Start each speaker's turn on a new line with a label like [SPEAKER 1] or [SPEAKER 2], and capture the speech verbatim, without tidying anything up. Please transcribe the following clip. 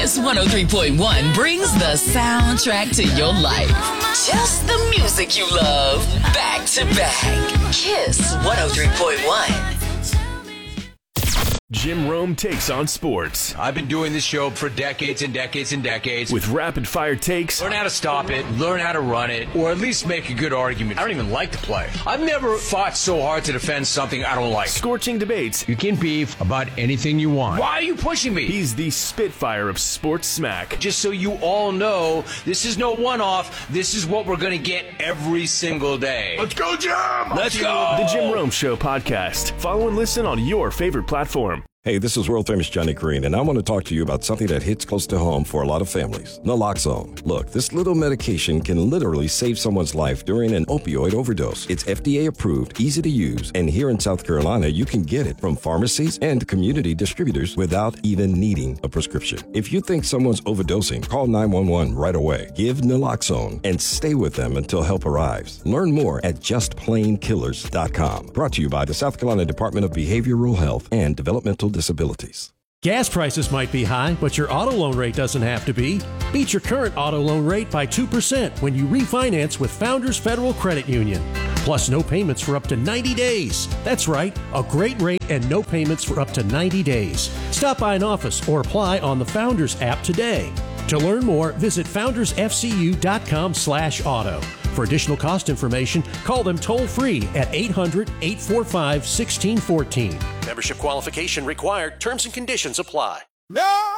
[SPEAKER 1] Kiss one oh three point one brings the soundtrack to your life. Just the music you love, back to back. Kiss one oh three point one.
[SPEAKER 2] Jim Rome takes on sports.
[SPEAKER 3] I've been doing this show for decades and decades and decades.
[SPEAKER 2] With rapid-fire takes.
[SPEAKER 3] Learn how to stop it, learn how to run it, or at least make a good argument. I don't even like the play. I've never fought so hard to defend something I don't like.
[SPEAKER 2] Scorching debates.
[SPEAKER 3] You can beef about anything you want. Why are you pushing me?
[SPEAKER 2] He's the Spitfire of sports smack.
[SPEAKER 3] Just so you all know, this is no one-off. This is what we're going to get every single day.
[SPEAKER 4] Let's go, Jim!
[SPEAKER 3] Let's go!
[SPEAKER 2] The Jim Rome Show podcast. Follow and listen on your favorite platform.
[SPEAKER 5] Hey, this is world-famous Johnny Green, and I want to talk to you about something that hits close to home for a lot of families. Naloxone. Look, this little medication can literally save someone's life during an opioid overdose. It's F D A-approved, easy to use, and here in South Carolina, you can get it from pharmacies and community distributors without even needing a prescription. If you think someone's overdosing, call nine one one right away. Give Naloxone and stay with them until help arrives. Learn more at just plain killers dot com. Brought to you by the South Carolina Department of Behavioral Health and Developmental Disabilities.
[SPEAKER 6] Gas prices might be high, but your auto loan rate doesn't have to be. Beat your current auto loan rate by two percent when you refinance with Founders Federal Credit Union. Plus, no payments for up to ninety days. That's right, a great rate and no payments for up to ninety days. Stop by an office or apply on the Founders app today. To learn more, visit foundersfcu.com slash auto. For additional cost information, call them toll-free at eight hundred, eight four five, one six one four. Membership qualification required. Terms and conditions apply.
[SPEAKER 4] No!